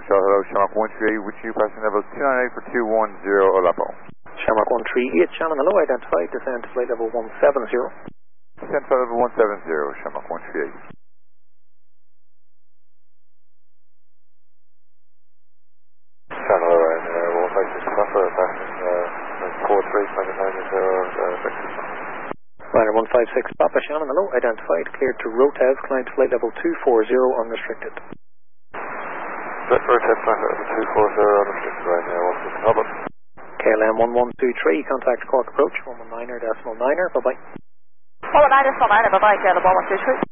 Charlie, hello, Shamrock 138, with you, passing level 298 for 210 Aleppo. Shamrock 138, Shannon, hello, identified, descend to flight level 170. Descend flight level 170, Shamrock 138. Shannon, hello, 156 Papa, passing 43, 29, Liner 156 Papa, Shannon, hello, identified, cleared to Rotev, climb to flight level 240, unrestricted. Rotev, flight level 240, unrestricted right now, 156 Papa. KLM 1123, contact Cork approach, 119er, decimal 9er, bye-bye. 119er, decimal 9er, bye-bye, KLM 1123.